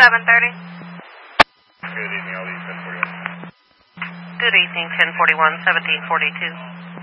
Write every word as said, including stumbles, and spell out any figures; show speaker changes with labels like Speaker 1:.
Speaker 1: seven thirty.
Speaker 2: Good evening, I'll leave ten forty-one.
Speaker 1: Good evening, ten forty-one, seventeen forty-two.